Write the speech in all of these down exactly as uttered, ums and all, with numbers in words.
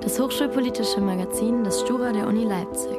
Das hochschulpolitische Magazin des Stura der Uni Leipzig.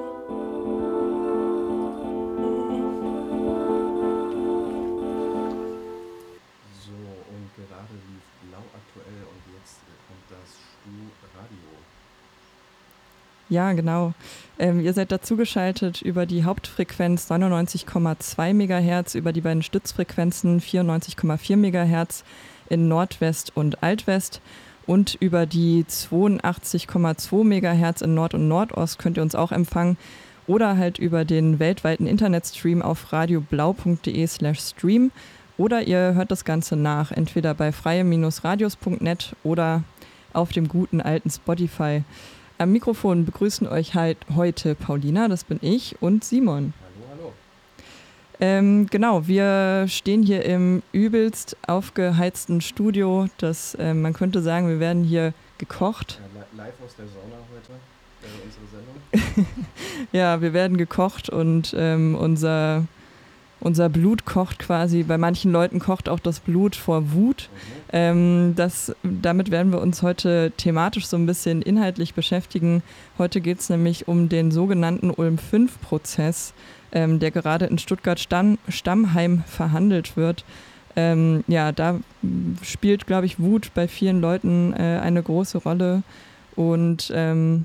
So, und gerade lief Blau aktuell und jetzt kommt das Stu-Radio. Ja, genau. Ähm, ihr seid dazugeschaltet über die Hauptfrequenz neunundneunzig Komma zwei Megahertz, über die beiden Stützfrequenzen vierundneunzig Komma vier Megahertz in Nordwest und Altwest und über die zweiundachtzig Komma zwei Megahertz in Nord und Nordost könnt ihr uns auch empfangen oder halt über den weltweiten Internetstream auf radioblau.de slash stream oder ihr hört das Ganze nach, entweder bei freie-radios punkt net oder auf dem guten alten Spotify. Am Mikrofon begrüßen euch halt heute Paulina, das bin ich, und Simon. Hallo, hallo. Ähm, genau, wir stehen hier im übelst aufgeheizten Studio. Das, äh, man könnte sagen, wir werden hier gekocht. Ja, li- live aus der Sauna heute, äh, unsere Sendung. Ja, wir werden gekocht und ähm, unser, unser Blut kocht quasi. Bei manchen Leuten kocht auch das Blut vor Wut. Mhm. Ähm, das, damit werden wir uns heute thematisch so ein bisschen inhaltlich beschäftigen. Heute geht es nämlich um den sogenannten Ulm fünf Prozess, ähm, der gerade in Stuttgart-Stammheim verhandelt wird. Ähm, ja, da spielt, glaube ich, Wut bei vielen Leuten äh, eine große Rolle. Und ähm,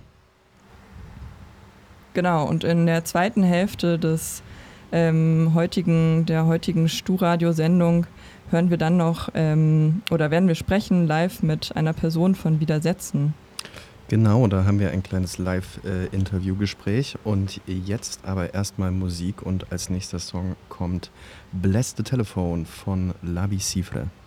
genau, und in der zweiten Hälfte des ähm, heutigen, der heutigen Stu-Radio-Sendung hören wir dann noch, ähm, oder werden wir sprechen live mit einer Person von Widersetzen. Genau, da haben wir ein kleines Live-Interview-Gespräch und jetzt aber erstmal Musik und als nächster Song kommt Bless the Telephone von La Bicifre.